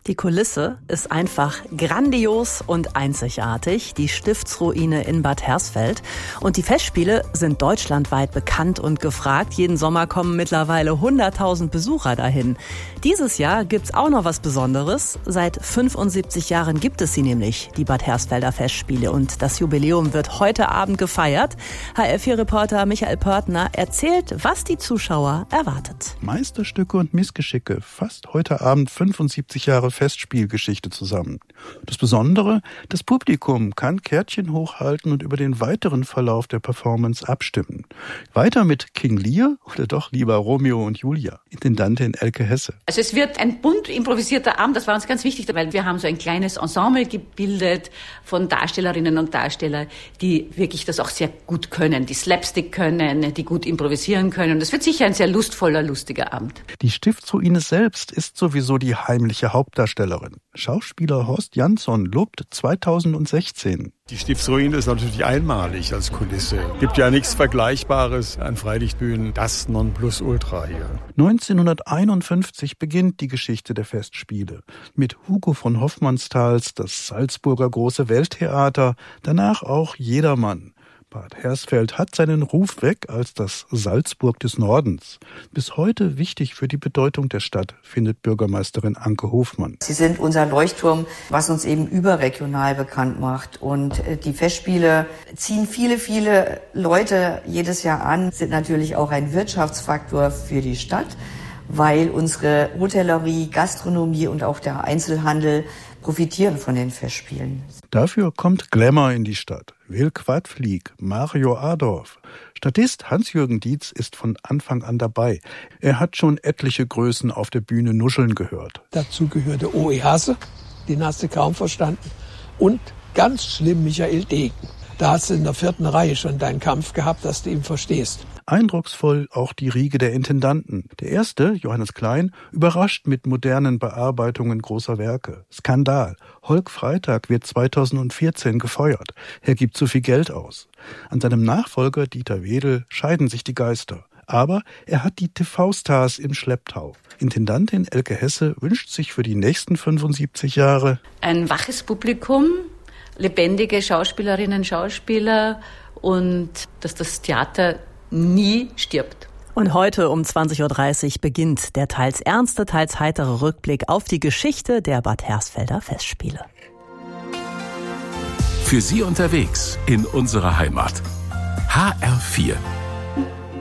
Die Kulisse ist einfach grandios und einzigartig, die Stiftsruine in Bad Hersfeld. Und die Festspiele sind deutschlandweit bekannt und gefragt. Jeden Sommer kommen mittlerweile 100.000 Besucher dahin. Dieses Jahr gibt's auch noch was Besonderes. Seit 75 Jahren gibt es sie nämlich, die Bad Hersfelder Festspiele. Und das Jubiläum wird heute Abend gefeiert. HR4-Reporter Michael Pörtner erzählt, was die Zuschauer erwartet. Meisterstücke und Missgeschicke fasst heute Abend 75 Jahre Festspielgeschichte zusammen. Das Besondere, das Publikum kann Kärtchen hochhalten und über den weiteren Verlauf der Performance abstimmen. Weiter mit King Lear oder doch lieber Romeo und Julia, Intendantin Elke Hesse. Also es wird ein bunt improvisierter Abend, das war uns ganz wichtig, weil wir haben so ein kleines Ensemble gebildet von Darstellerinnen und Darstellern, die wirklich das auch sehr gut können, die Slapstick können, die gut improvisieren können. Das wird sicher ein sehr lustvoller, lustiger Abend. Die Stiftsruine selbst ist sowieso die heimliche Hauptdarstellerin. Schauspieler Horst Jansson lobt 2016. Die Stiftsruine ist natürlich einmalig als Kulisse. Gibt ja nichts Vergleichbares an Freilichtbühnen. Das Nonplusultra hier. 1951 beginnt die Geschichte der Festspiele. Mit Hugo von Hofmannsthals das Salzburger Große Welttheater, danach auch Jedermann. Bad Hersfeld hat seinen Ruf weg als das Salzburg des Nordens. Bis heute wichtig für die Bedeutung der Stadt, findet Bürgermeisterin Anke Hofmann. Sie sind unser Leuchtturm, was uns eben überregional bekannt macht. Und die Festspiele ziehen viele, viele Leute jedes Jahr an, sind natürlich auch ein Wirtschaftsfaktor für die Stadt, weil unsere Hotellerie, Gastronomie und auch der Einzelhandel profitieren von den Festspielen. Dafür kommt Glamour in die Stadt. Will Quadflieg, Mario Adorf. Statist Hans-Jürgen Dietz ist von Anfang an dabei. Er hat schon etliche Größen auf der Bühne nuscheln gehört. Dazu gehörte O.E. Hasse, den hast du kaum verstanden. Und ganz schlimm Michael Degen. Da hast du in der 4. Reihe schon deinen Kampf gehabt, dass du ihn verstehst. Eindrucksvoll auch die Riege der Intendanten. Der erste, Johannes Klein, überrascht mit modernen Bearbeitungen großer Werke. Skandal. Holk Freitag wird 2014 gefeuert. Er gibt zu viel Geld aus. An seinem Nachfolger Dieter Wedel scheiden sich die Geister. Aber er hat die TV-Stars im Schlepptau. Intendantin Elke Hesse wünscht sich für die nächsten 75 Jahre ein waches Publikum, lebendige Schauspielerinnen, Schauspieler und dass das Theater nie stirbt. Und heute um 20.30 Uhr beginnt der teils ernste, teils heitere Rückblick auf die Geschichte der Bad Hersfelder Festspiele. Für Sie unterwegs in unserer Heimat. HR4